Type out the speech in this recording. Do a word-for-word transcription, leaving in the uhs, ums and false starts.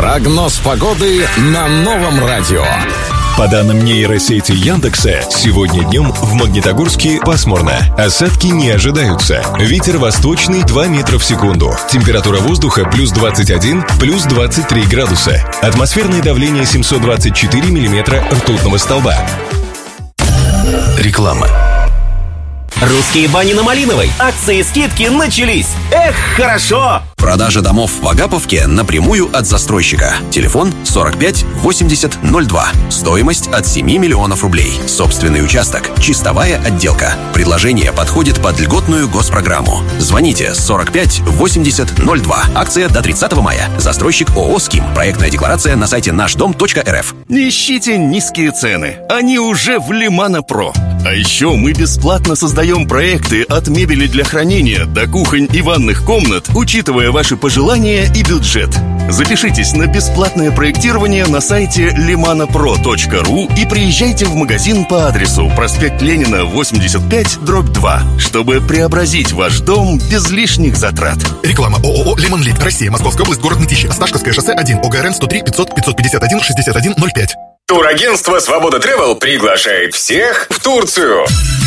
Прогноз погоды на новом радио. По данным нейросети Яндекса, сегодня днем в Магнитогорске пасмурно. Осадки не ожидаются. Ветер восточный два метра в секунду. Температура воздуха плюс двадцать один, плюс двадцать три градуса. Атмосферное давление семьсот двадцать четыре миллиметра ртутного столба. Реклама. Русские бани на Малиновой. Акции и скидки начались. Эх, хорошо! Продажа домов в Агаповке напрямую от застройщика. Телефон сорок пять восемьдесят ноль два. Стоимость от семи миллионов рублей. Собственный участок. Чистовая отделка. Предложение подходит под льготную госпрограмму. Звоните сорок пять восемьдесят ноль два. Акция до тридцатого мая. Застройщик ООО «Ским». Проектная декларация на сайте наш дом точка эр эф. Не ищите низкие цены. Они уже в Лимано Про. А еще мы бесплатно создаем проекты от мебели для хранения до кухонь и ванных комнат, учитывая ваши пожелания и бюджет. Запишитесь на бесплатное проектирование на сайте лимано про точка ру и приезжайте в магазин по адресу проспект Ленина, восемьдесят пять, дробь два, чтобы преобразить ваш дом без лишних затрат. Реклама. ООО «Лемон Лит». Россия. Московская область. Город Мытищи. Осташковское шоссе один. ОГРН сто три пятьсот пятьсот пятьдесят один шестьдесят один ноль пять. Турагентство «Свобода Тревел» приглашает всех в Турцию.